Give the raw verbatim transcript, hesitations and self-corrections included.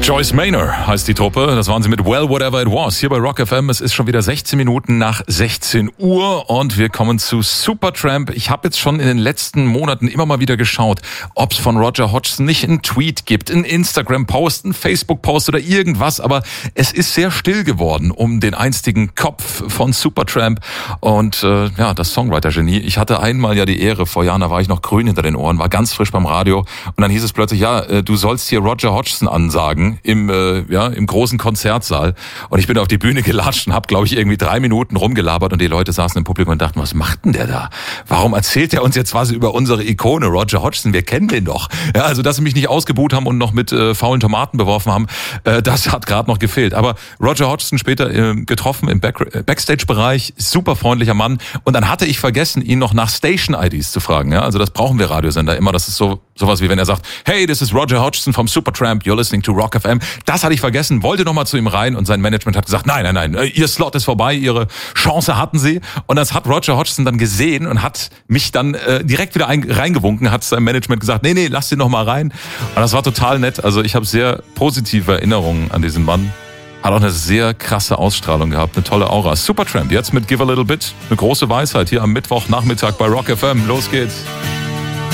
Joyce Manor heißt die Truppe. Das waren sie mit Well, Whatever It Was. Hier bei Rock F M. Es ist schon wieder sechzehn Minuten nach sechzehn Uhr und wir kommen zu Supertramp. Ich habe jetzt schon in den letzten Monaten immer mal wieder geschaut, ob es von Roger Hodgson nicht einen Tweet gibt, einen Instagram-Post, einen Facebook-Post oder irgendwas. Aber es ist sehr still geworden um den einstigen Kopf von Supertramp und äh, ja, das Songwriter-Genie. Ich hatte einmal ja die Ehre, vor Jahren, da war ich noch grün hinter den Ohren, war ganz frisch beim Radio und dann hieß es plötzlich, ja, äh, du sollst hier Roger Hodgson ansagen. im äh, ja im großen Konzertsaal und ich bin auf die Bühne gelatscht und habe, glaube ich, irgendwie drei Minuten rumgelabert und die Leute saßen im Publikum und dachten, was macht denn der da? Warum erzählt er uns jetzt was über unsere Ikone Roger Hodgson? Wir kennen den doch. Ja, also dass sie mich nicht ausgebuht haben und noch mit äh, faulen Tomaten beworfen haben, äh, das hat gerade noch gefehlt. Aber Roger Hodgson später äh, getroffen im Back- äh, Backstage-Bereich, super freundlicher Mann und dann hatte ich vergessen, ihn noch nach Station-I Ds zu fragen. Ja, also das brauchen wir Radiosender immer. Das ist so sowas wie wenn er sagt, hey, this is Roger Hodgson vom Supertramp, you're listening to Rock F M. Das hatte ich vergessen, wollte noch mal zu ihm rein und sein Management hat gesagt, nein, nein, nein, ihr Slot ist vorbei, ihre Chance hatten sie. Und das hat Roger Hodgson dann gesehen und hat mich dann äh, direkt wieder ein, reingewunken, hat seinem Management gesagt, nee, nee, lass den noch mal rein. Und das war total nett. Also ich habe sehr positive Erinnerungen an diesen Mann. Hat auch eine sehr krasse Ausstrahlung gehabt, eine tolle Aura. Supertramp, jetzt mit Give a Little Bit, eine große Weisheit hier am Mittwochnachmittag bei Rock F M. Los geht's.